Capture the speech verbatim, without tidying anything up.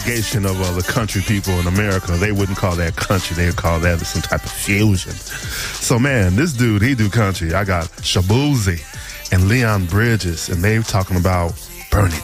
Of uh, the country people in America, they wouldn't call that country. They would call that some type of fusion. So, man, this dude, he do country. I got Shaboozey and Leon Bridges, and they talking about Bernie